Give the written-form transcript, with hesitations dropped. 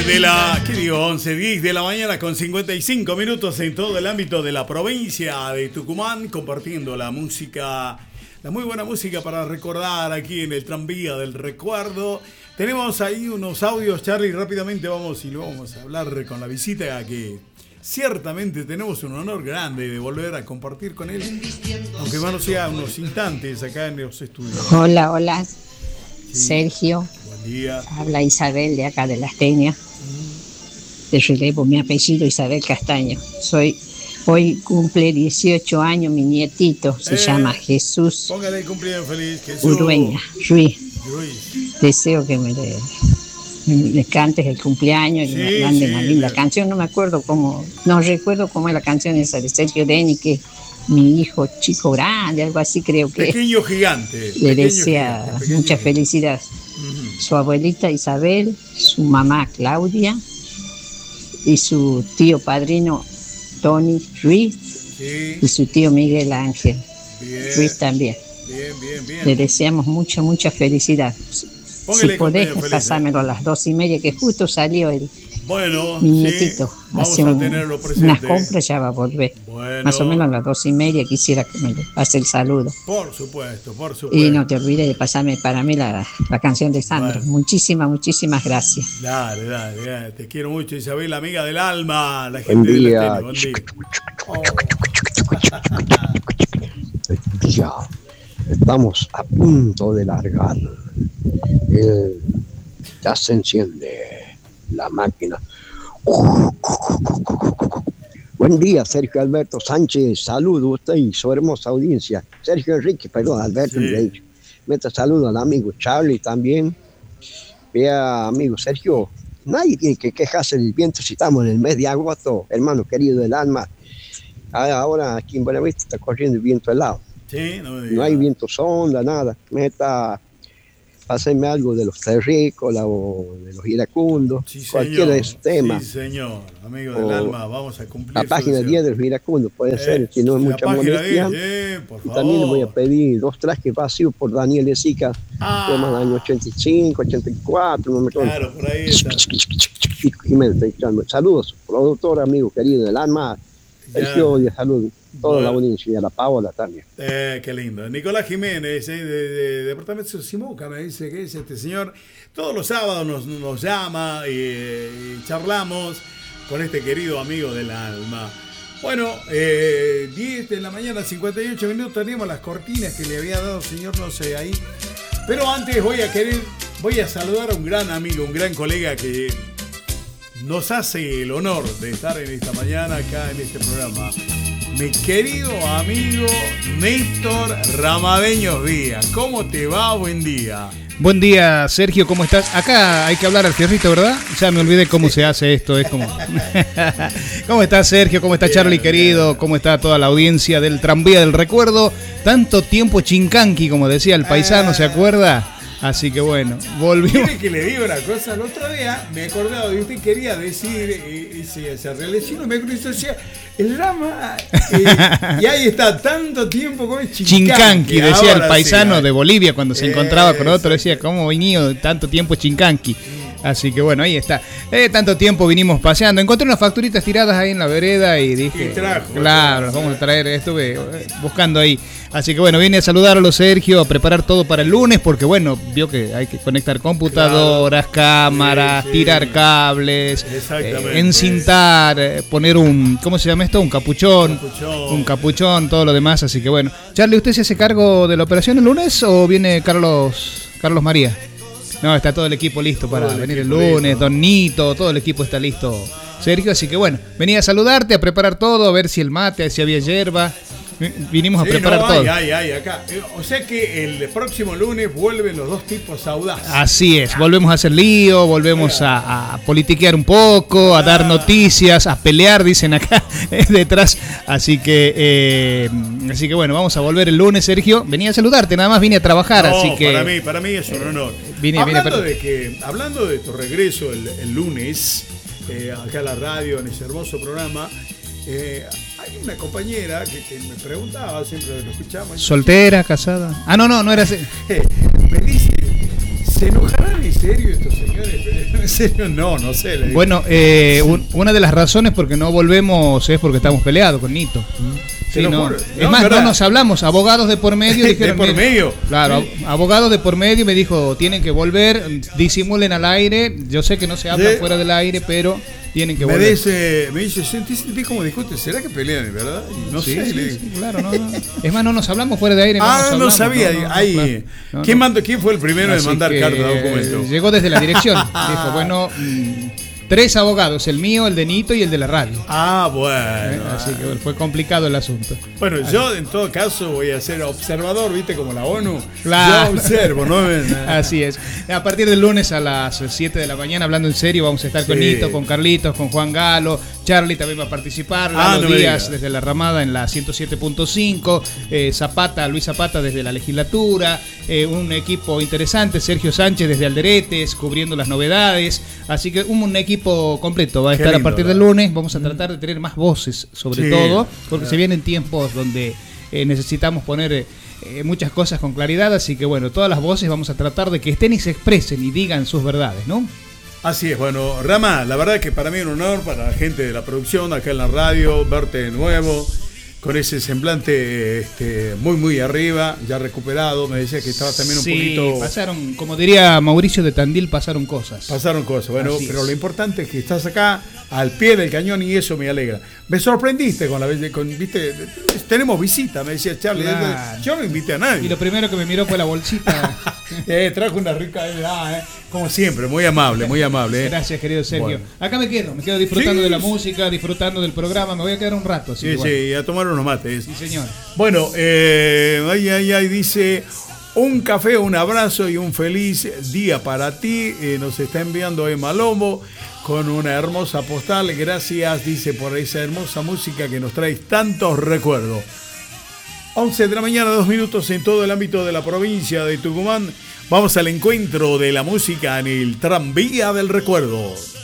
10 de la mañana con 55 minutos en todo el ámbito de la provincia de Tucumán, compartiendo la música, la muy buena música para recordar aquí en el tranvía del recuerdo. Tenemos ahí unos audios, Charlie, rápidamente vamos a hablar con la visita que ciertamente tenemos un honor grande de volver a compartir con él, aunque bueno sea unos instantes acá en los estudios. Hola, sí. Sergio. Buen día. Habla Isabel de acá de Las Teñas. Te relevo mi apellido, Isabel Castaño. Hoy cumple 18 años mi nietito, se llama Jesús. Póngale el cumpleaños feliz, Jesús. Urueña, Ruiz. Deseo que me cantes el cumpleaños y me mande una linda canción. No recuerdo cómo es la canción esa de Sergio Deni, que mi hijo chico grande, algo así creo que. Pequeño gigante. Le desea mucha felicidad. Uh-huh. Su abuelita Isabel, su mamá Claudia y su tío padrino Tony Ruiz, y su tío Miguel Ángel Ruiz también. Bien. Le deseamos mucha felicidad. Póngale, si podés, pasármelo a las 2:30, que justo salió mi nietito. Vamos a tenerlo presente. Unas compras, ya va a volver. Bueno. Más o menos a las 2:30 quisiera que me pase el saludo. Por supuesto. Y no te olvides de pasarme para mí la canción de Sandro. Bueno. Muchísimas gracias. Dale. Te quiero mucho, Isabel, amiga del alma. La gente de la Buen día. Ya. Estamos a punto de largar. Ya se enciende la máquina. Buen día, Sergio Alberto Sánchez. Saludo a usted y su hermosa audiencia. Sergio Enrique, perdón, Alberto. Sí. Meta saludo al amigo Charlie también. Vea, amigo Sergio, nadie tiene que quejarse del viento si estamos en el mes de agosto, hermano querido del alma. Ahora aquí en Buenavista está corriendo el viento helado. Sí, no hay viento sonda, nada. Pásenme algo de los terrícolas o de los iracundos, cualquiera de esos temas. Sí, señor, amigo del alma, vamos a cumplir. La página 10 de los iracundos puede ser, si no es mucha molestia. Por favor. Y también le voy a pedir 2 trajes vacíos por Daniel Esica, temas del año 85, 84, no me acuerdo. Claro, por ahí está. Saludos, productor, amigo querido del alma. Sergio, y saludos. Toda la audiencia y a la Paola también. Qué lindo. Nicolás Jiménez, de Departamento de Simoca, me dice que es este señor. Todos los sábados nos llama y charlamos con este querido amigo del alma. Bueno, 10 de la mañana, 58 minutos, tenemos las cortinas que le había dado el señor, no sé, ahí. Pero antes voy a saludar a un gran amigo, un gran colega que nos hace el honor de estar en esta mañana acá en este programa. Mi querido amigo Néstor Ramadeños Díaz. ¿Cómo te va? Buen día. Buen día, Sergio, ¿cómo estás? Acá hay que hablar al fierrito, ¿verdad? Ya me olvidé cómo se hace esto, es como... ¿Cómo estás, Sergio? ¿Cómo está Charlie, querido? ¿Cómo está toda la audiencia del tranvía del recuerdo? Tanto tiempo chincanqui, como decía el paisano, ¿se acuerda? Así que bueno, volvimos. ¿Quiere que le diga una cosa? El otro día me acordaba de usted, quería decir, se reeleccionó, me decía, el Rama, y ahí está, tanto tiempo como Chincanqui, decía el paisano de Bolivia cuando se encontraba con otro, decía, ¿cómo venido tanto tiempo Chincanqui? Así que bueno, ahí está. Tanto tiempo vinimos paseando. Encontré unas facturitas tiradas ahí en la vereda y dije, claro, las vamos a traer. Estuve buscando ahí. Así que bueno, vine a saludarlo, Sergio, a preparar todo para el lunes, porque bueno, vio que hay que conectar computadoras, cámaras, tirar cables, encintar, poner ¿cómo se llama esto? Un capuchón, todo lo demás. Así que bueno. Charlie, ¿usted se hace cargo de la operación el lunes o viene Carlos María? No, está todo el equipo listo para venir el lunes, Don Nito, todo el equipo está listo, Sergio, así que bueno, venía a saludarte, a preparar todo, a ver si el mate, si había hierba, vinimos a preparar todo. Hay acá. O sea que el próximo lunes vuelven los dos tipos audaces. Así es, volvemos a hacer lío, volvemos a politiquear un poco, a dar noticias, a pelear, dicen acá detrás, así que bueno, vamos a volver el lunes, Sergio. Venía a saludarte, nada más vine a trabajar, así que... Para mí es un honor. Hablando de tu regreso el lunes, acá a la radio, en ese hermoso programa, hay una compañera que me preguntaba, siempre lo escuchamos. ¿Soltera, casada? No era así. Me dice, ¿se enojará mi serio estos señores? ¿En serio? No sé. Bueno, una de las razones por qué no volvemos es porque estamos peleados con Nito. Sí, no. Es más, no nos hablamos, abogados de por medio dijeron. ¿De por medio? Claro, abogados de por medio me dijo, tienen que volver, disimulen al aire. Yo sé que no se habla fuera del aire, pero tienen que volver. Me dice, sentí como discute, ¿será que pelean, verdad? Y no sé. Sí, claro, no. Es más, no nos hablamos fuera de aire. No sabía. ¿Quién fue el primero en mandar carta de documento? Llegó desde la dirección. Dijo, bueno, 3 abogados, el mío, el de Nito y el de la radio. Bueno. Así que fue complicado el asunto. Bueno, yo en todo caso voy a ser observador, ¿viste? Como la ONU. Claro. Yo observo, ¿no? Así es. A partir del lunes a las 7 de la mañana, hablando en serio, vamos a estar con Nito, con Carlitos, con Juan Galo. Charlie también va a participar. Lalo Díaz desde la Ramada en la 107.5. Luis Zapata desde la legislatura. Un equipo interesante. Sergio Sánchez desde Alderetes, cubriendo las novedades. Así que un equipo completo va a estar a partir del lunes. Vamos a tratar de tener más voces, sobre todo, porque se vienen tiempos donde necesitamos poner muchas cosas con claridad. Así que bueno, todas las voces vamos a tratar de que estén y se expresen y digan sus verdades, ¿no? Así es, bueno, Rama, la verdad que para mí es un honor, para la gente de la producción acá en la radio, verte de nuevo, con ese semblante muy arriba, ya recuperado. Me decía que estaba también un poquito... pasaron, como diría Mauricio de Tandil, pasaron cosas. Bueno, así pero es. Lo importante es que estás acá al pie del cañón y eso me alegra. Me sorprendiste viste, tenemos visita, me decía Charlie. Claro. Yo no invité a nadie. Y lo primero que me miró fue la bolsita. Trajo una rica, como siempre, muy amable. Gracias, querido Sergio. Bueno. Acá me quedo disfrutando de la música, disfrutando del programa. Me voy a quedar un rato. Así y a tomar unos mates. Sí, señor. Bueno, ahí dice: un café, un abrazo y un feliz día para ti. Nos está enviando Emma Lobo con una hermosa postal. Gracias, dice, por esa hermosa música que nos trae tantos recuerdos. 11 de la mañana, 2 minutos en todo el ámbito de la provincia de Tucumán. Vamos al encuentro de la música en el tranvía del recuerdo.